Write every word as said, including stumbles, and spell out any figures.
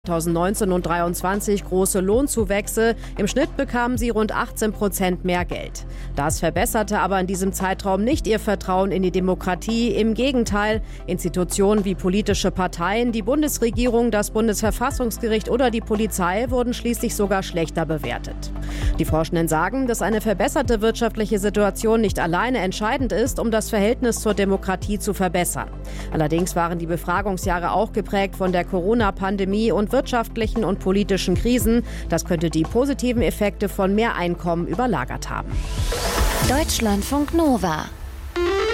zweitausendneunzehn und zweitausenddreiundzwanzig große Lohnzuwächse. Im Schnitt bekamen sie rund achtzehn Prozent mehr Geld. Das verbesserte aber in diesem Zeitraum nicht ihr Vertrauen in die Demokratie. Im Gegenteil, Institutionen wie politische Parteien, die Bundesregierung, das Bundesverfassungsgericht oder die Polizei wurden schließlich sogar schlechter bewertet. Die Forschenden sagen, dass eine verbesserte wirtschaftliche Situation nicht alleine entscheidend ist, um das Verhältnis zur Demokratie zu verbessern. Allerdings waren die Befragungsjahre auch geprägt von der Corona-Pandemie und wirtschaftlichen und politischen Krisen. Das könnte die positiven Effekte von mehr Einkommen überlagert haben. Deutschlandfunk Nova